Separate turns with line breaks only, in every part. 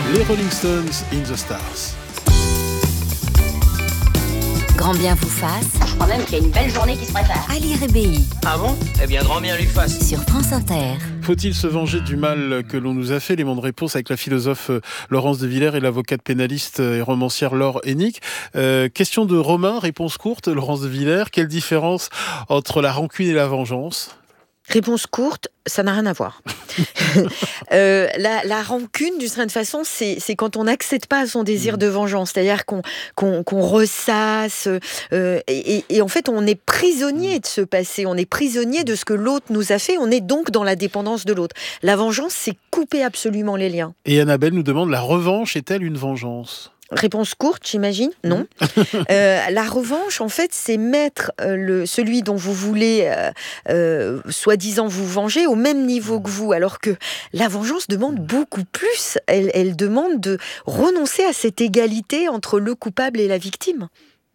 Les Rolling Stones, In the Stars.
Grand bien vous fasse.
Je crois même qu'il y a une belle journée qui se prépare.
Ali Rébéi.
Ah bon ? Eh bien, grand bien lui fasse.
Sur France Inter.
Faut-il se venger du mal que l'on nous a fait ? Élément de réponse avec la philosophe Laurence de Villers et l'avocate pénaliste et romancière Laure Hennick. Question de Romain, réponse courte, Laurence de Villers. Quelle différence entre la rancune et la vengeance ?
Réponse courte, ça n'a rien à voir. La rancune, d'une certaine façon, c'est quand on n'accède pas à son désir de vengeance. C'est-à-dire qu'on ressasse. Et en fait, on est prisonnier de ce passé. On est prisonnier de ce que l'autre nous a fait. On est donc dans la dépendance de l'autre. La vengeance, c'est couper absolument les liens.
Et Annabelle nous demande, la revanche est-elle une vengeance ?
Réponse courte, j'imagine, non. La revanche, en fait, c'est mettre celui dont vous voulez, soi-disant, vous venger au même niveau que vous, alors que la vengeance demande beaucoup plus. Elle demande de renoncer à cette égalité entre le coupable et la victime.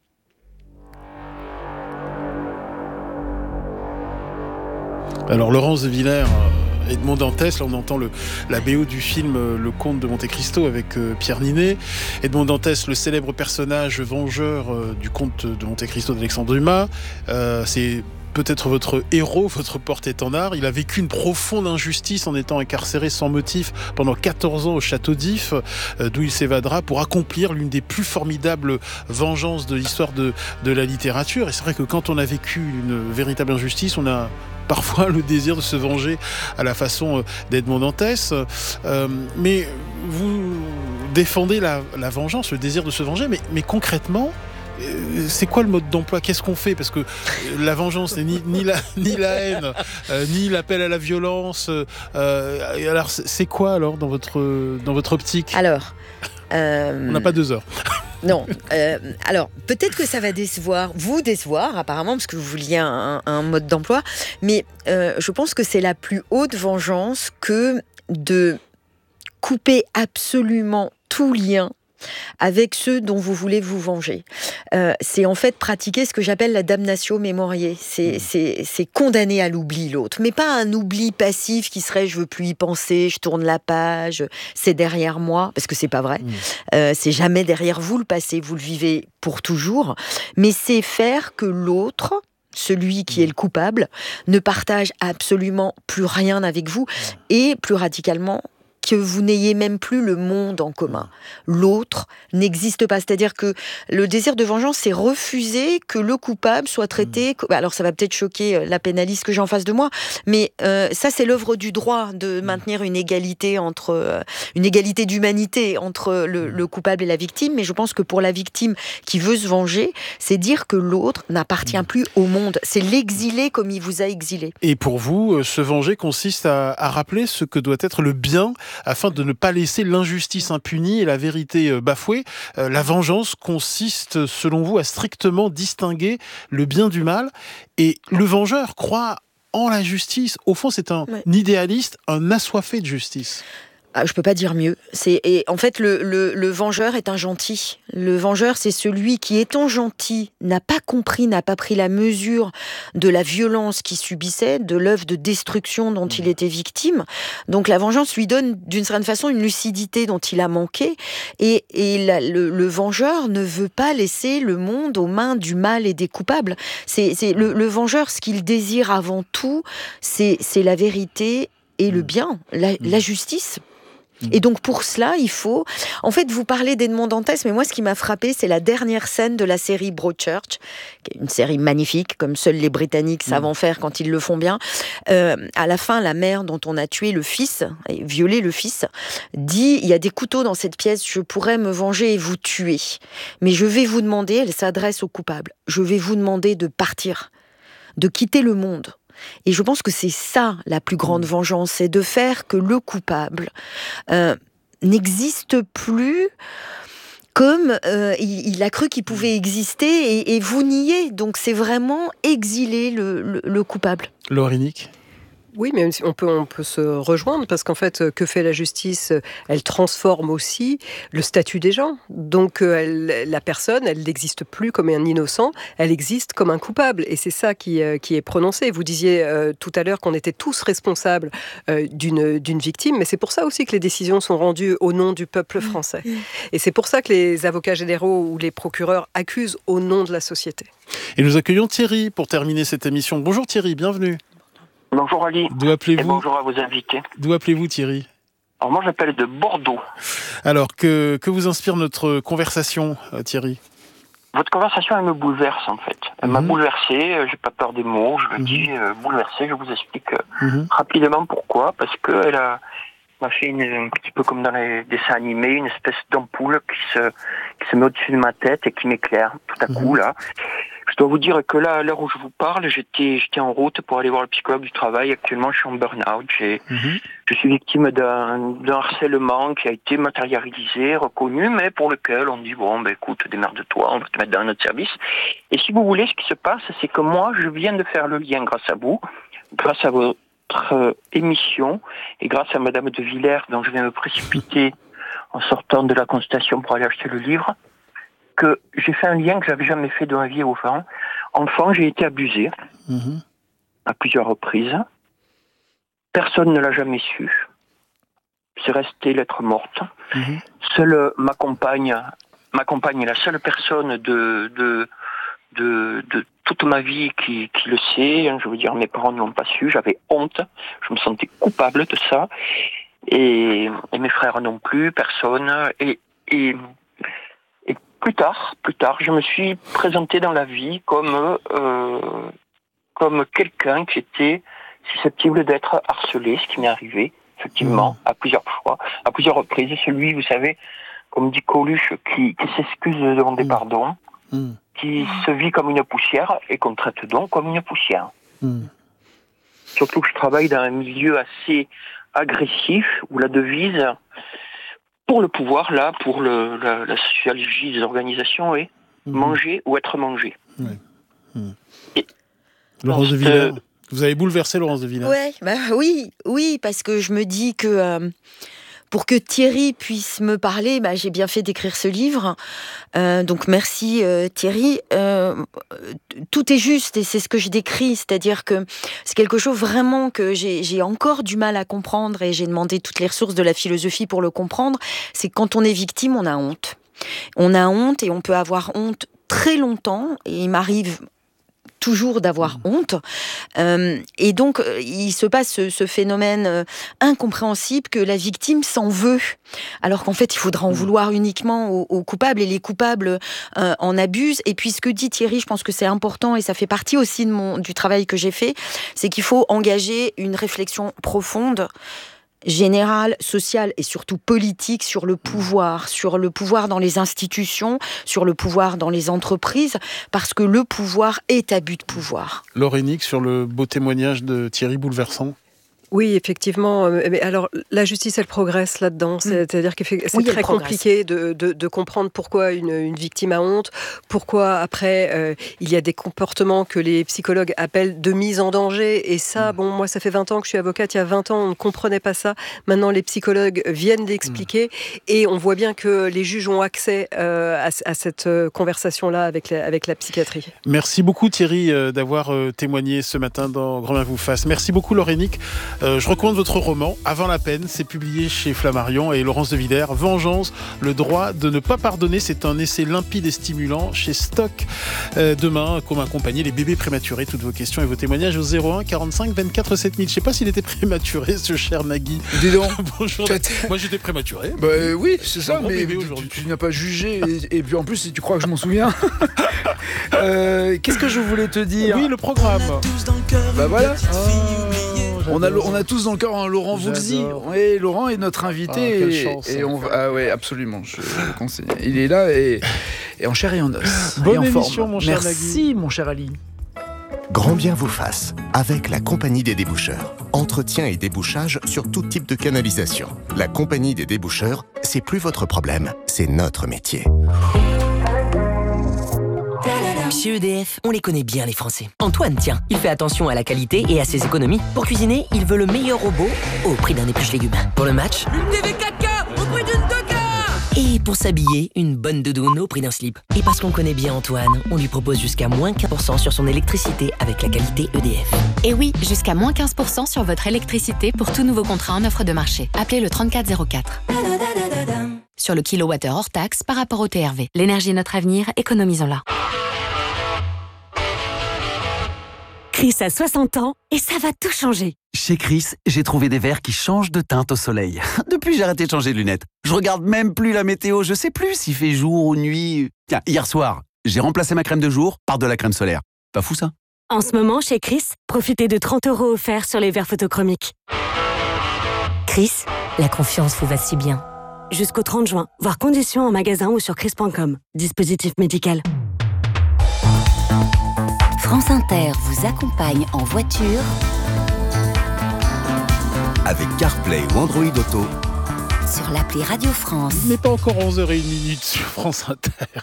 Alors Laurence de Villers, Edmond Dantès, là on entend la BO du film Le Comte de Monte Cristo avec Pierre Ninet. Edmond Dantès, le célèbre personnage vengeur du Comte de Monte Cristo d'Alexandre Dumas. C'est peut-être votre héros, votre porte-étendard. Il a vécu une profonde injustice en étant incarcéré sans motif pendant 14 ans au château d'If, d'où il s'évadera pour accomplir l'une des plus formidables vengeances de l'histoire de la littérature. Et c'est vrai que quand on a vécu une véritable injustice, on a parfois le désir de se venger à la façon d'Edmond Dantès. Mais vous défendez la vengeance, le désir de se venger, mais concrètement, c'est quoi le mode d'emploi ? Qu'est-ce qu'on fait ? Parce que la vengeance n'est ni la haine, ni l'appel à la violence. Alors, c'est quoi alors dans votre optique ?
Alors,
on n'a pas 2 heures.
Non. Alors, peut-être que ça va vous décevoir, apparemment, parce que vous vouliez un mode d'emploi. Mais je pense que c'est la plus haute vengeance que de couper absolument tout lien avec ceux dont vous voulez vous venger. C'est en fait pratiquer ce que j'appelle la damnatio memoriae. C'est condamner à l'oubli l'autre, mais pas un oubli passif qui serait je veux plus y penser, je tourne la page, c'est derrière moi, parce que c'est pas vrai. C'est jamais derrière vous le passé, vous le vivez pour toujours, mais c'est faire que l'autre, celui qui est le coupable, ne partage absolument plus rien avec vous, et plus radicalement, que vous n'ayez même plus le monde en commun. L'autre n'existe pas. C'est-à-dire que le désir de vengeance, c'est refuser que le coupable soit traité... Alors, ça va peut-être choquer la pénaliste que j'ai en face de moi, mais ça, c'est l'œuvre du droit de maintenir une égalité d'humanité entre le coupable et la victime. Mais je pense que pour la victime qui veut se venger, c'est dire que l'autre n'appartient plus au monde. C'est l'exiler comme il vous a exilé.
Et pour vous, se venger consiste à rappeler ce que doit être le bien afin de ne pas laisser l'injustice impunie et la vérité bafouée. La vengeance consiste, selon vous, à strictement distinguer le bien du mal. Et le vengeur croit en la justice. Au fond, c'est un idéaliste, un assoiffé de justice.
Ah, je peux pas dire mieux. Et en fait, le vengeur est un gentil. Le vengeur, c'est celui qui, étant gentil, n'a pas compris, n'a pas pris la mesure de la violence qu'il subissait, de l'œuvre de destruction dont il était victime. Donc la vengeance lui donne, d'une certaine façon, une lucidité dont il a manqué. Et le vengeur ne veut pas laisser le monde aux mains du mal et des coupables. Le vengeur, ce qu'il désire avant tout, c'est la vérité et le bien, la justice. Et donc pour cela, il faut... En fait, vous parlez d'Edmond Dantès, mais moi, ce qui m'a frappé, c'est la dernière scène de la série Broadchurch, qui est une série magnifique, comme seuls les Britanniques savent en faire quand ils le font bien. À la fin, la mère dont on a tué le fils, et violé le fils, dit « Il y a des couteaux dans cette pièce, je pourrais me venger et vous tuer. Mais je vais vous demander, elle s'adresse au coupable, je vais vous demander de partir, de quitter le monde. » Et je pense que c'est ça la plus grande vengeance, c'est de faire que le coupable n'existe plus comme il a cru qu'il pouvait exister et vous niez. Donc c'est vraiment exiler le coupable.
Laure Hennick.
Oui, mais on peut se rejoindre parce qu'en fait, que fait la justice ? Elle transforme aussi le statut des gens. Donc, la personne, elle n'existe plus comme un innocent, elle existe comme un coupable. Et c'est ça qui est prononcé. Vous disiez tout à l'heure qu'on était tous responsables d'une victime, mais c'est pour ça aussi que les décisions sont rendues au nom du peuple français. Et c'est pour ça que les avocats généraux ou les procureurs accusent au nom de la société.
Et nous accueillons Thierry pour terminer cette émission. Bonjour Thierry, bienvenue.
Bonjour Ali.
D'où appelez-vous ?
Et bonjour à vos invités.
D'où appelez-vous Thierry ?
Alors moi j'appelle de Bordeaux.
Alors que vous inspire notre conversation Thierry ?
Votre conversation elle me bouleverse en fait. Elle m'a bouleversé, j'ai pas peur des mots, je le dis bouleversé, je vous explique rapidement pourquoi. Parce qu'elle m'a fait un petit peu comme dans les dessins animés, une espèce d'ampoule qui se met au-dessus de ma tête et qui m'éclaire tout à coup là. Je dois vous dire que là, à l'heure où je vous parle, j'étais en route pour aller voir le psychologue du travail. Actuellement, je suis en burn-out. Je suis victime d'un harcèlement qui a été matérialisé, reconnu, mais pour lequel on dit, bon, écoute, démerde-toi, on va te mettre dans notre service. Et si vous voulez, ce qui se passe, c'est que moi, je viens de faire le lien grâce à vous, grâce à votre émission, et grâce à Madame de Villers, dont je viens me précipiter en sortant de la consultation pour aller acheter le livre, que j'ai fait un lien que j'avais jamais fait de ma vie enfant. Enfant, j'ai été abusé à plusieurs reprises. Personne ne l'a jamais su. C'est resté lettre morte. Seule ma compagne est la seule personne de toute ma vie qui le sait. Je veux dire, mes parents ne l'ont pas su. J'avais honte. Je me sentais coupable de ça. Et mes frères non plus, personne. Et plus tard, je me suis présenté dans la vie comme quelqu'un qui était susceptible d'être harcelé, ce qui m'est arrivé, effectivement, à plusieurs fois, à plusieurs reprises. Celui, vous savez, comme dit Coluche, qui s'excuse de demander pardon, qui se vit comme une poussière et qu'on traite donc comme une poussière. Surtout que je travaille dans un milieu assez agressif, où la devise... pour le pouvoir, là, pour la sociologie des organisations, est manger ou être mangé.
Laurence de Villers, vous avez bouleversé Laurence de Villers.
Oui, parce que je me dis que pour que Thierry puisse me parler, j'ai bien fait d'écrire ce livre. Donc merci Thierry. Tout est juste et c'est ce que je décris, c'est-à-dire que c'est quelque chose vraiment que j'ai encore du mal à comprendre et j'ai demandé toutes les ressources de la philosophie pour le comprendre. C'est que quand on est victime, on a honte. On a honte et on peut avoir honte très longtemps et il m'arrive toujours d'avoir honte. Et donc, il se passe ce phénomène incompréhensible que la victime s'en veut. Alors qu'en fait, il faudra en vouloir uniquement aux coupables. Et les coupables en abusent. Et puis, ce que dit Thierry, je pense que c'est important et ça fait partie aussi du travail que j'ai fait, c'est qu'il faut engager une réflexion profonde, générale, sociale et surtout politique sur le pouvoir dans les institutions, sur le pouvoir dans les entreprises, parce que le pouvoir est abus de pouvoir.
Laure Hénique, sur le beau témoignage de Thierry bouleversant.
Oui, effectivement. Mais alors, la justice, elle progresse là-dedans. C'est-à-dire que c'est très compliqué de comprendre pourquoi une victime a honte, pourquoi après, il y a des comportements que les psychologues appellent de mise en danger. Et ça, moi, ça fait 20 ans que je suis avocate. Il y a 20 ans, on ne comprenait pas ça. Maintenant, les psychologues viennent l'expliquer. Et on voit bien que les juges ont accès à cette conversation-là avec la psychiatrie.
Merci beaucoup Thierry d'avoir témoigné ce matin dans Grand Bien vous fasse. Merci beaucoup Laure Hénique. Je recommande votre roman Avant la peine, c'est publié chez Flammarion et Laurence de Villers. Vengeance, le droit de ne pas pardonner, c'est un essai limpide et stimulant chez Stock. Demain, comment accompagner les bébés prématurés. Toutes vos questions et vos témoignages au 01 45 24 7000. Je ne sais pas s'il était prématuré, ce cher Nagui.
Dis donc.
Bonjour. Moi j'étais prématuré.
Oui, c'est ça, mais tu n'as pas jugé. Et puis en plus, si tu crois que je m'en souviens. Qu'est-ce que je voulais te dire ?
Oui, le programme.
Voilà. On a tous dans le cœur un Laurent Voulzy. Oui, Laurent est notre invité.
Quelle chance.
Oui, absolument. Je le conseille. Il est là et en chair et en os.
Bonne
et en
émission,
forme.
mon cher Nagui.
Merci, mon cher Ali.
Grand Bien vous fasse, avec la Compagnie des déboucheurs. Entretien et débouchage sur tout type de canalisation. La Compagnie des déboucheurs, c'est plus votre problème, c'est notre métier.
Chez EDF, on les connaît bien les Français. Antoine, tiens, il fait attention à la qualité et à ses économies. Pour cuisiner, il veut le meilleur robot au prix d'un épluche légumes. Pour le match,
une TV 4K au prix d'une 2K.
Et pour s'habiller, une bonne doudoune au prix d'un slip. Et parce qu'on connaît bien Antoine, on lui propose jusqu'à moins 15% sur son électricité avec la qualité EDF.
Et oui, jusqu'à moins 15% sur votre électricité pour tout nouveau contrat en offre de marché. Appelez le 3404. Sur le kilowattheure hors taxe par rapport au TRV. L'énergie est notre avenir, économisons-la.
Chris a 60 ans et ça va tout changer.
Chez Chris, j'ai trouvé des verres qui changent de teinte au soleil. Depuis, j'ai arrêté de changer de lunettes. Je regarde même plus la météo, je sais plus s'il fait jour ou nuit. Tiens, hier soir, j'ai remplacé ma crème de jour par de la crème solaire. Pas fou ça?
En ce moment, chez Chris, profitez de 30 € offerts sur les verres photochromiques. Chris, la confiance vous va si bien. Jusqu'au 30 juin, voir conditions en magasin ou sur chris.com. Dispositif médical.
France Inter vous accompagne en voiture
avec CarPlay ou Android Auto
sur l'appli Radio France.
Il n'est pas encore 11h01 sur France Inter.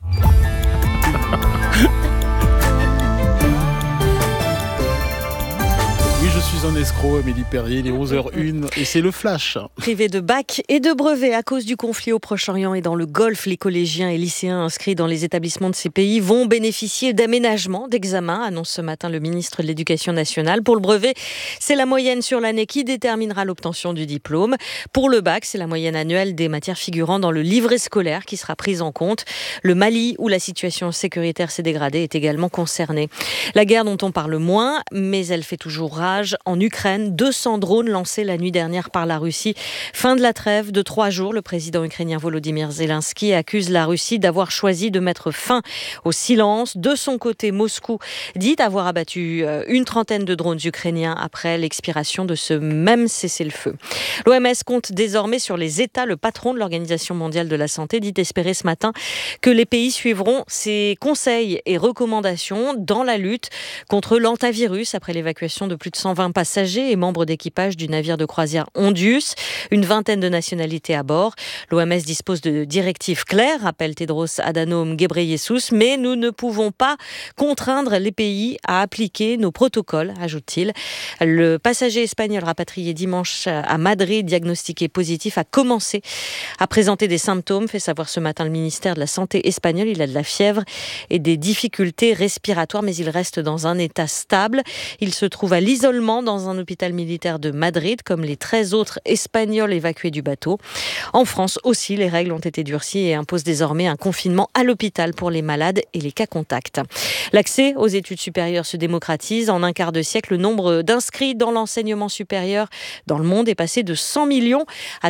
Oui, je suis un escroc, Amélie Perrier, il est 11h01 et c'est le flash.
Privé de bac et de brevet à cause du conflit au Proche-Orient et dans le Golfe, les collégiens et lycéens inscrits dans les établissements de ces pays vont bénéficier d'aménagements d'examen, annonce ce matin le ministre de l'Éducation nationale. Pour le brevet, c'est la moyenne sur l'année qui déterminera l'obtention du diplôme. Pour le bac, c'est la moyenne annuelle des matières figurant dans le livret scolaire qui sera prise en compte. Le Mali, où la situation sécuritaire s'est dégradée, est également concerné. La guerre dont on parle moins, mais elle fait toujours rage. En Ukraine, 200 drones lancés la nuit dernière par la Russie. Fin de la trêve de 3 jours. Le président ukrainien Volodymyr Zelensky accuse la Russie d'avoir choisi de mettre fin au silence. De son côté, Moscou dit avoir abattu une trentaine de drones ukrainiens après l'expiration de ce même cessez-le-feu. L'OMS compte désormais sur les États. Le patron de l'Organisation mondiale de la santé dit espérer ce matin que les pays suivront ses conseils et recommandations dans la lutte contre l'hantavirus après l'évacuation de plus de 120 passagers et membres d'équipage du navire de croisière Ondius, une vingtaine de nationalités à bord. L'OMS dispose de directives claires, rappelle Tedros Adhanom Ghebreyesus, mais nous ne pouvons pas contraindre les pays à appliquer nos protocoles, ajoute-t-il. Le passager espagnol rapatrié dimanche à Madrid, diagnostiqué positif, a commencé à présenter des symptômes, fait savoir ce matin le ministère de la Santé espagnol. Il a de la fièvre et des difficultés respiratoires, mais il reste dans un état stable. Il se trouve à l'isolement dans un hôpital militaire de Madrid, comme les 13 autres Espagnols évacués du bateau. En France aussi, les règles ont été durcies et imposent désormais un confinement à l'hôpital pour les malades et les cas contacts. L'accès aux études supérieures se démocratise. En un quart de siècle, le nombre d'inscrits dans l'enseignement supérieur dans le monde est passé de 100 millions à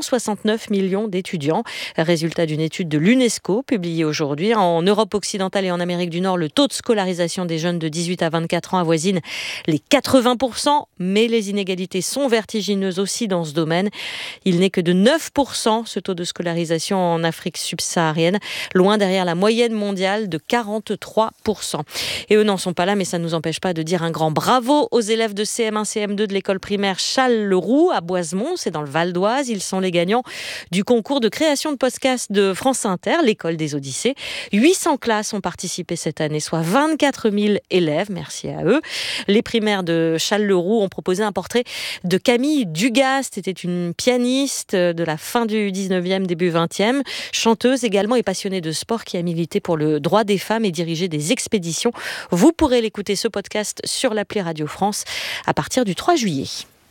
269 millions d'étudiants. Résultat d'une étude de l'UNESCO publiée aujourd'hui. En Europe occidentale et en Amérique du Nord, le taux de scolarisation des jeunes de 18 à 24 ans avoisine les 80%, mais les inégalités sont vertigineuses aussi dans ce domaine. Il n'est que de 9% ce taux de scolarisation en Afrique subsaharienne, loin derrière la moyenne mondiale de 43%. Et eux n'en sont pas là, mais ça ne nous empêche pas de dire un grand bravo aux élèves de CM1, CM2 de l'école primaire Charles-Leroux à Boisemont, c'est dans le Val d'Oise. Ils sont les gagnants du concours de création de podcasts de France Inter, l'école des Odyssées. 800 classes ont participé cette année, soit 24 000 élèves, merci à eux. Les primaires de Charles-Leroux ont proposé un portrait de Camille Dugast. C'était une pianiste de la fin du 19e, début 20e, chanteuse également et passionnée de sport qui a milité pour le droit des femmes et dirigé des expéditions. Vous pourrez l'écouter, ce podcast, sur l'appli Radio France à partir du 3 juillet.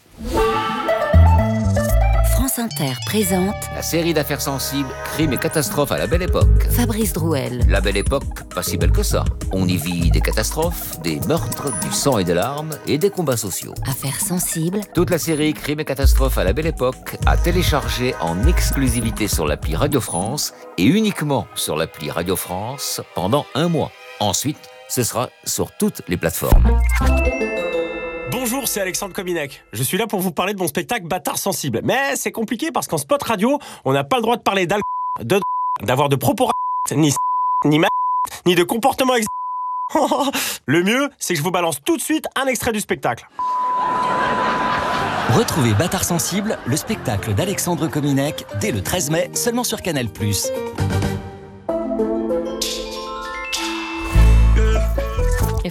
France Inter présente
La série d'affaires sensibles, crimes et catastrophes à la belle époque.
Fabrice Drouel.
La belle époque, pas si belle que ça. On y vit des catastrophes, des meurtres, du sang et des larmes et des combats sociaux.
Affaires sensibles.
Toute la série Crimes et catastrophes à la belle époque à télécharger en exclusivité sur l'appli Radio France et uniquement sur l'appli Radio France pendant 1 mois. Ensuite, ce sera sur toutes les plateformes.
Bonjour, c'est Alexandre Kominek. Je suis là pour vous parler de mon spectacle Bâtard sensible. Mais c'est compliqué parce qu'en spot radio, on n'a pas le droit de parler d'avoir de propos ni ni de comportement Le mieux, c'est que je vous balance tout de suite un extrait du spectacle.
Retrouvez Bâtard sensible, le spectacle d'Alexandre Kominek, dès le 13 mai, seulement sur Canal+.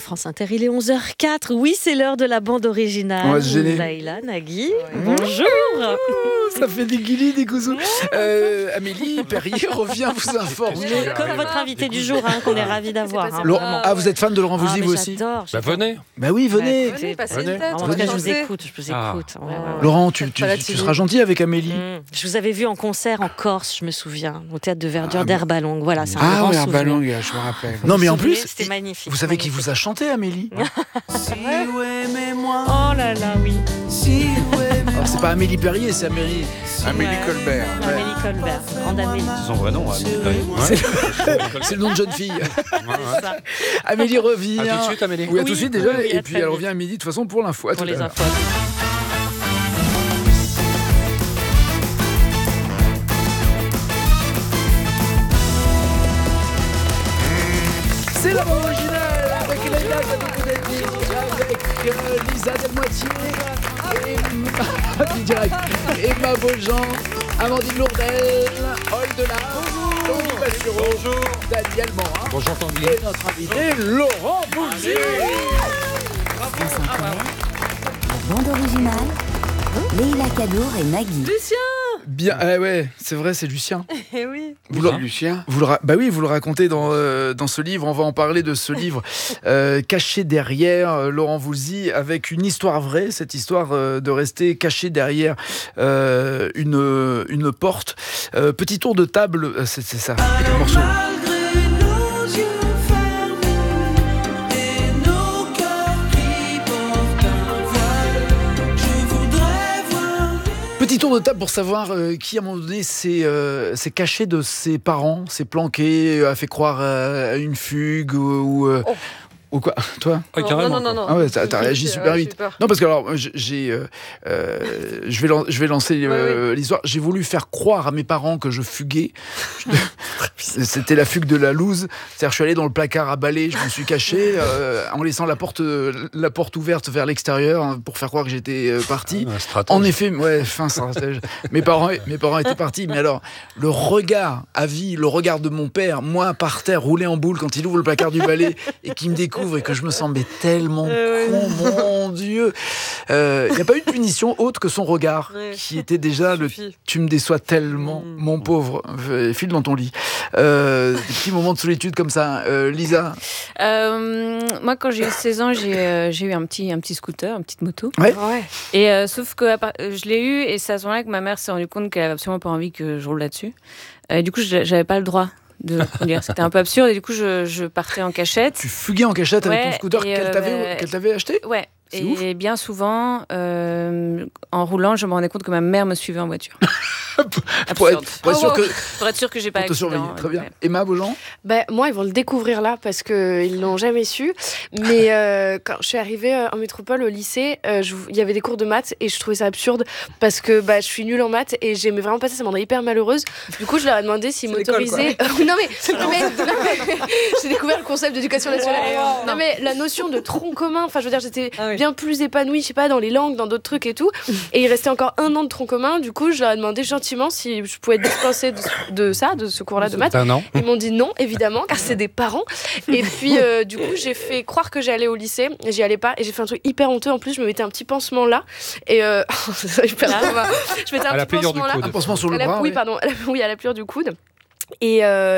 France Inter, il est 11h04. Oui, c'est l'heure de la bande originale.
On va se gêner.
Laïla, Nagui, bonjour.
Ça fait des guilis, des gouzous. Amélie Perrier revient vous informer.
Comme votre invité du jour, qu'on est ravis d'avoir.
Vous êtes fan de Laurent Voulzy, vous aussi?
J'adore.
Venez.
Bah oui, venez.
En tout cas, je vous écoute.
Laurent, tu seras gentil avec Amélie.
Je vous avais vu en concert en Corse, je me souviens, au théâtre de Verdure d'Herbalong. Voilà, c'est un grand souvenir.
Herbalong, je me rappelle. Non, mais en plus,
c'était magnifique.
Vous savez qui vous a chanté, Amélie?
Oh là là, oui.
Alors, c'est pas Amélie Perrier, c'est Amélie
Colbert.
Amélie Colbert, grande Amélie.
C'est son vrai nom,
c'est le nom de jeune fille. Amélie revient.
À tout de suite, Amélie.
Oui, à tout de suite déjà.
Oui,
et puis elle revient à midi de toute façon pour l'info.
Pour les infos.
C'est la bande originale avec Laïla avec Lisa Delmoitier et Emma Beaujean, Amandine Lourdel, Oldelin, Tanguy Bastureau, Daniel Morin.
Bonjour Tanguy.
Et notre invité Laurent Voulzy.
La bande originale, Leïla Kadour et Nagui.
Lucien.
Bien, ouais, c'est vrai, c'est Lucien.
Eh oui.
Lucien. Vous le racontez dans ce livre. On va en parler de ce livre caché derrière Laurent Voulzy, avec une histoire vraie. Cette histoire de rester caché derrière une porte. Petit tour de table, c'est ça. Quel morceau. Petit tour de table pour savoir qui, à un moment donné, s'est caché de ses parents, s'est planqué, a fait croire à une fugue ou quoi? Toi?
Non.
Ah ouais, t'as réagi super vite. Non, parce que alors, je vais lancer l'histoire. J'ai voulu faire croire à mes parents que je fuguais. C'était la fugue de la loose. C'est-à-dire, je suis allé dans le placard à balai, je me suis caché en laissant la porte ouverte vers l'extérieur pour faire croire que j'étais parti. En effet, fin stratège. Mes parents étaient partis. Mais alors, le regard à vie, le regard de mon père, moi par terre, roulé en boule quand il ouvre le placard du balai et qui me découvre et que je me sens tellement con, mon Dieu. Il n'y a pas eu de punition autre que son regard, qui était déjà tu me déçois tellement, mon pauvre. File dans ton lit. Des petits moments de solitude comme ça. Lisa?
Moi, quand j'ai eu 16 ans, j'ai eu un petit scooter, une petite moto.
Ouais.
Et sauf que je l'ai eu, et c'est à ce moment-là que ma mère s'est rendue compte qu'elle avait absolument pas envie que je roule là-dessus. Et du coup, j'avais pas le droit de conduire. C'était un peu absurde, et du coup, je partais en cachette.
Tu fuguais en cachette avec ton scooter qu'elle t'avait acheté?
Ouais. Et bien souvent, en roulant, je me rendais compte que ma mère me suivait en voiture.
pour être
sûr que j'ai pas d'accident.
Très bien. Emma Beaujean?
Moi, ils vont le découvrir là parce qu'ils l'ont jamais su. Mais quand je suis arrivée en métropole au lycée, il y avait des cours de maths et je trouvais ça absurde parce que je suis nulle en maths et j'aimais vraiment pas ça. Ça me rendait hyper malheureuse. Du coup, je leur ai demandé s'ils m'autorisaient. Non mais j'ai découvert le concept d'éducation nationale. Non mais la notion de tronc commun. Enfin, je veux dire, j'étais bien plus épanouie, je sais pas, dans les langues, dans d'autres trucs et tout. Et il restait encore 1 an de tronc commun. Du coup, je leur ai demandé gentiment si je pouvais être dispensée de ce cours-là de maths. Ils m'ont dit non, évidemment, car c'est des parents. Et puis, du coup, j'ai fait croire que j'allais au lycée. J'y allais pas. Et j'ai fait un truc hyper honteux. En plus, je me mettais un petit pansement là. Et c'est hyper je mettais un petit pansement là.
Un pansement sur le bras.
Oui, pardon. Oui, à la pliure du coude. Et